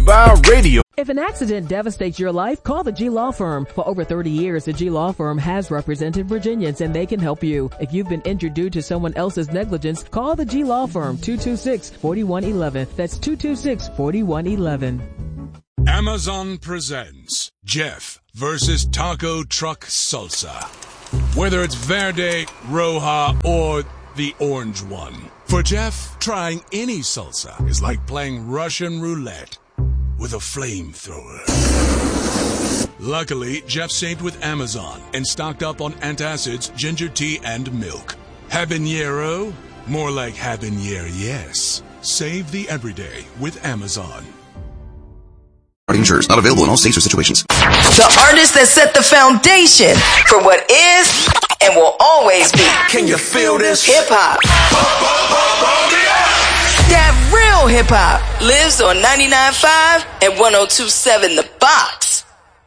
Vibe Radio. If an accident devastates your life, call the G Law Firm. For over 30 years, the G Law Firm has represented Virginians, and they can help you. If you've been injured due to someone else's negligence, call the G Law Firm, 226-4111. That's 226-4111. Amazon presents Jeff versus Taco Truck Salsa. Whether it's Verde, Roja, or the orange one. For Jeff, trying any salsa is like playing Russian roulette with a flamethrower. Luckily, Jeff saved with Amazon and stocked up on antacids, ginger tea, and milk. Habanero? More like habanero, yes. Save the everyday with Amazon. Insurers not available in all states or situations. The artists that set the foundation for what is and will always be. Can you feel this? Hip hop. That real hip hop lives on 99.5 and 102.7 The Box.